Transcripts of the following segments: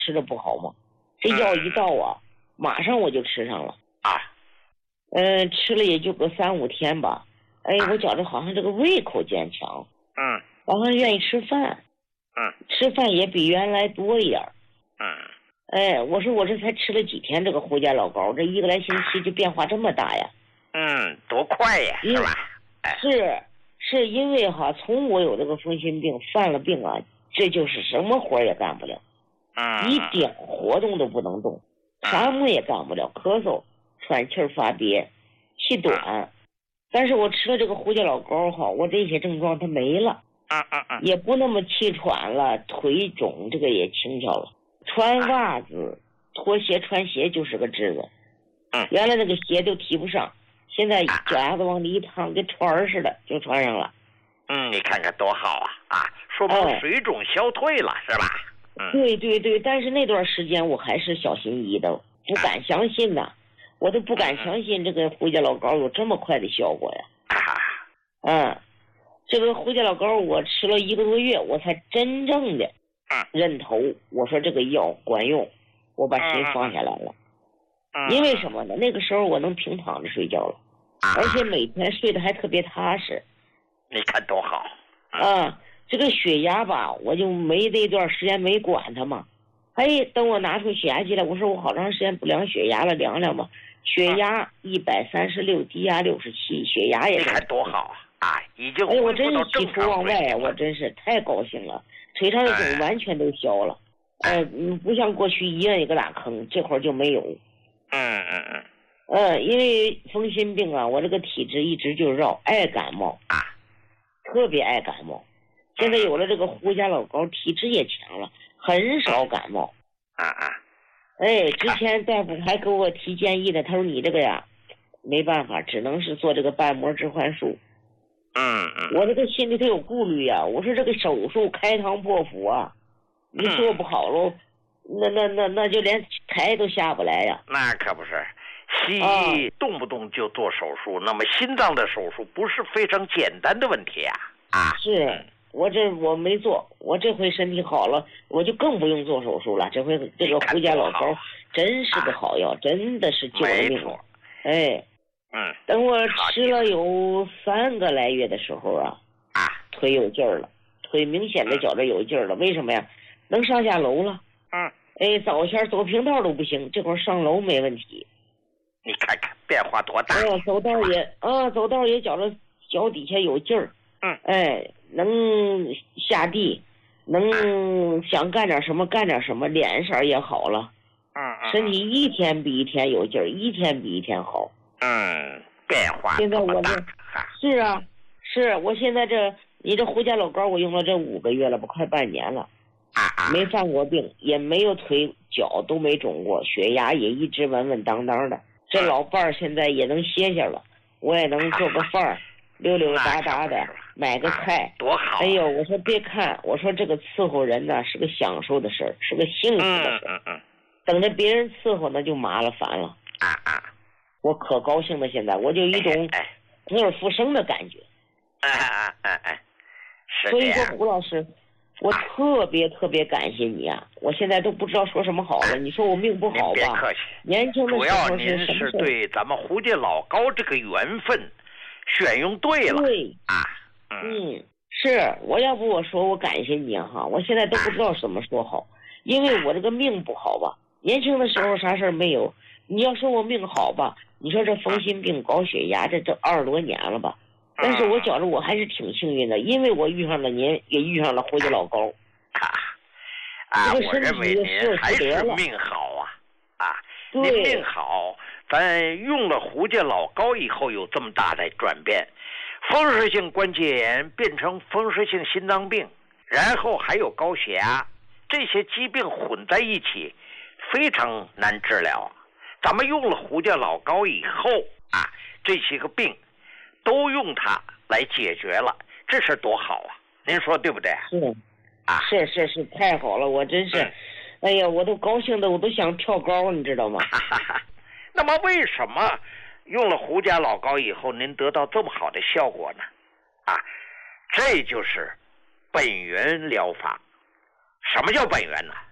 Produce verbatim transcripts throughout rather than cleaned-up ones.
吃的不好嘛，这药一到啊，马上我就吃上了啊。 嗯，吃了也就个三五天吧。哎，我觉着好像这个胃口渐强， 嗯， 好像愿意吃饭， 嗯， 吃饭也比原来多一点。 嗯， 哎，我说我这才吃了几天这个胡家老膏，这一个来星期就变化这么大呀？ 嗯，多快呀，是吧？哎， 是，是因为哈，从我有这个风心病犯了病啊，这就是什么活也干不了， 嗯， 一点活动都不能动，啥么也干不了，咳嗽、喘气儿、发憋、气短。但是我吃了这个胡家老膏哈，我这些症状它没了， 嗯嗯嗯， 也不那么气喘了，腿肿这个也轻巧了。穿袜子、脱鞋、穿鞋就是个治子。 嗯， 原来那个鞋都提不上，现在脚丫子往里一趟，跟穿儿似的就穿上了。 嗯，你看看多好啊啊！说明水肿消退了，是吧？嗯， 对对对，但是那段时间我还是小心翼翼的，不敢相信呐，我都不敢相信这个胡家老膏有这么快的效果呀。嗯，这个胡家老膏我吃了一个多月，我才真正的认头，我说这个药管用，我把心放下来了。因为什么呢？那个时候我能平躺着睡觉了，而且每天睡得还特别踏实。 你看多好啊！这个血压吧，我就没那段时间没管它嘛。哎，等我拿出血压计来，我说我好长时间不量血压了，量量吧。血压一百三十六，低压六十七，血压也。 你看多好啊！已经哎，我真是喜出望外，我真是太高兴了。腿上的肿完全都消了，呃，不像过去一摁一个大坑，这会儿就没有。 嗯嗯嗯。 呃，因为风心病啊，我这个体质一直就绕，爱感冒啊， 特别爱感冒。现在有了这个胡家老膏，体质也强了，很少感冒。 啊啊！ 哎，之前大夫还给我提建议呢，他说你这个呀，没办法，只能是做这个瓣膜置换术。 嗯嗯。 我这个心里头有顾虑呀，我说这个手术开膛破腹啊，你做不好喽，那那那那就连台都下不来呀。 那可不是。西医动不动就做手术，啊、那么心脏的手术不是非常简单的问题啊！啊， 是我这我没做，我这回身体好了，我就更不用做手术了。这回这个胡家老膏真是个好药，啊、真的是救了命了。哎， 嗯， 等我吃了有三个来月的时候啊， 啊， 腿有劲儿了，腿明显的觉着有劲儿了。为什么呀？能上下楼了。 嗯， 哎，早前走平道都不行，这会儿上楼没问题。 你看看变化多大！ 哎呀，走道也啊，走道也觉着脚底下有劲儿。 嗯， 哎，能下地，能想干点什么干点什么，脸色也好了。 嗯嗯， 身体一天比一天有劲儿，一天比一天好。 嗯，变化现在我这是啊，是我现在这你这胡家老膏我用了这五个月了吧，快半年了。 啊啊， 没犯过病，也没有腿脚都没肿过，血压也一直稳稳当当的。这老伴儿现在也能歇歇了，我也能做个饭儿，溜溜达达的，买个菜， 多好！ 哎呦，我说别看，我说这个伺候人呢是个享受的事儿，是个幸福的事儿。 嗯嗯嗯。 等着别人伺候那就麻了烦了。 啊啊！ 我可高兴了，现在我就一种得而复生的感觉。 哎哎哎哎，是所以说，胡老师。我特别特别感谢你啊！我现在都不知道说什么好了。你说我命不好吧？ 别客气， 年轻的时候主要您是对咱们胡家老膏这个缘分选用对了。 对啊， 嗯，嗯是我要不我说我感谢你哈，我现在都不知道怎么说好，因为我这个命不好吧。年轻的时候啥事儿没有，你要说我命好吧，你说这风心病、高血压，这这二十多年了吧。但是我觉着我还是挺幸运的，因为我遇上了您，也遇上了胡家老膏。 啊，啊，我认为您还是命好啊！啊，您命好，咱用了胡家老膏以后有这么大的转变，风湿性关节炎变成风湿性心脏病，然后还有高血压，这些疾病混在一起，非常难治疗。咱们用了胡家老膏以后啊，这些个病。都用它来解决了，这事多好啊！您说对不对？ 是，啊，是是是，太好了，我真是，嗯、哎呀，我都高兴的，我都想跳高，你知道吗？ 那么为什么用了胡家老膏以后，您得到这么好的效果呢？啊，这就是本源疗法。什么叫本源呢？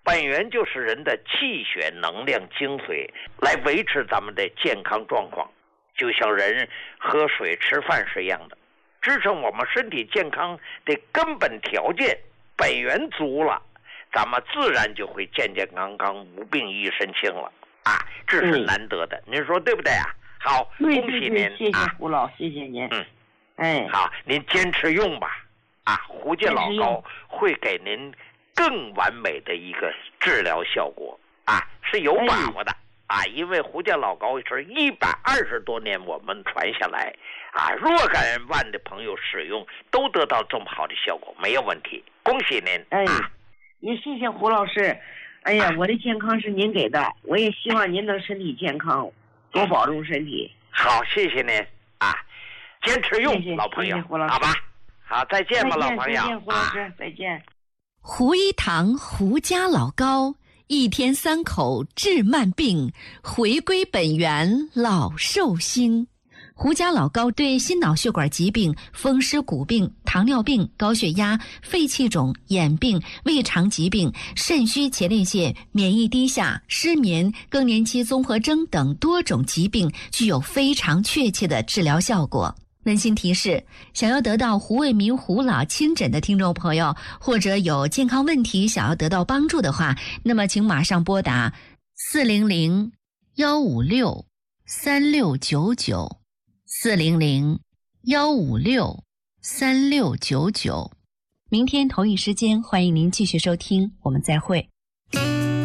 本源就是人的气血能量精髓，来维持咱们的健康状况，就像人喝水吃饭是一样的，支撑我们身体健康的根本条件本源足了，咱们自然就会健健康康无病一身轻了啊，这是难得的，嗯、您说对不对啊？好，恭喜您， 谢谢胡老，谢谢您。 嗯， 哎， 好，您坚持用吧，啊，胡芥老膏会给您更完美的一个治疗效果啊，是有把握的、哎、啊，因为胡芥老膏是一百二十多年我们传下来啊，若干万的朋友使用都得到这么好的效果，没有问题，恭喜您。 哎，啊、也谢谢胡老师。哎呀、啊，我的健康是您给的，我也希望您能身体健康，多保重身体。 好，谢谢您啊，坚持用， 谢谢老朋友， 谢谢胡老师， 好吧，好，再见吧，老朋友， 再见，胡老师，啊、再见。 胡一堂胡家老膏，一天三口治慢病，回归本源老寿星。胡家老膏对心脑血管疾病、风湿骨病、糖尿病、高血压、肺气肿、眼病、胃肠疾病、肾虚前列腺、免疫低下、失眠、更年期综合征等多种疾病具有非常确切的治疗效果。温馨提示，想要得到胡卫民胡老亲诊的听众朋友，或者有健康问题想要得到帮助的话，那么请马上拨打四零零幺五六三六九九四零零幺五六三六九九。明天同一时间，欢迎您继续收听，我们再会。